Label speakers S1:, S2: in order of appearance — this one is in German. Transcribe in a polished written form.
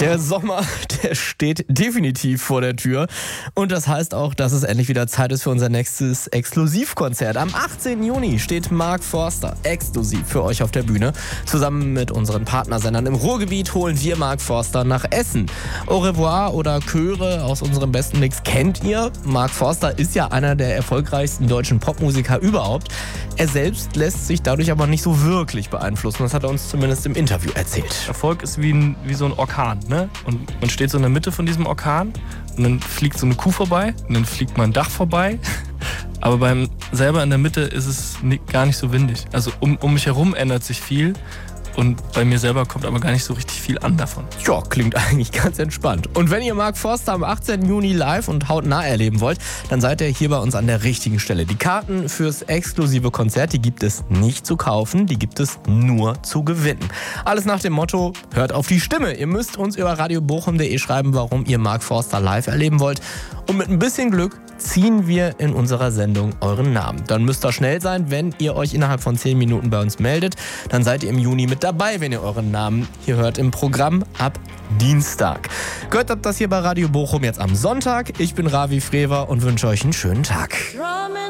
S1: Der Sommer, der steht definitiv vor der Tür. Und das heißt auch, dass es endlich wieder Zeit ist für unser nächstes Exklusivkonzert. Am 18. Juni steht Mark Forster exklusiv für euch auf der Bühne. Zusammen mit unseren Partnersendern im Ruhrgebiet holen wir Mark Forster nach Essen. Au revoir oder Chöre aus unserem besten Mix kennt ihr. Mark Forster ist ja einer der erfolgreichsten deutschen Popmusiker überhaupt. Er selbst lässt sich dadurch aber nicht so wirklich beeinflussen. Das hat er uns zumindest im Interview erzählt.
S2: Erfolg ist wie so ein Orkan, ne? Und man steht so in der Mitte von diesem Orkan und dann fliegt so eine Kuh vorbei und dann fliegt mal ein Dach vorbei. Aber beim selber in der Mitte ist es gar nicht so windig. Also um mich herum ändert sich viel. Und bei mir selber kommt aber gar nicht so richtig viel an davon.
S1: Ja, klingt eigentlich ganz entspannt. Und wenn ihr Mark Forster am 18. Juni live und hautnah erleben wollt, dann seid ihr hier bei uns an der richtigen Stelle. Die Karten fürs exklusive Konzert, die gibt es nicht zu kaufen, die gibt es nur zu gewinnen. Alles nach dem Motto, hört auf die Stimme. Ihr müsst uns über radiobochum.de schreiben, warum ihr Mark Forster live erleben wollt. Und mit ein bisschen Glück ziehen wir in unserer Sendung euren Namen. Dann müsst ihr schnell sein, wenn ihr euch innerhalb von 10 Minuten bei uns meldet. Dann seid ihr im Juni mit dabei, wenn ihr euren Namen hier hört im Programm ab Dienstag. Gehört habt das hier bei Radio Bochum jetzt am Sonntag. Ich bin Ravi Frewer und wünsche euch einen schönen Tag.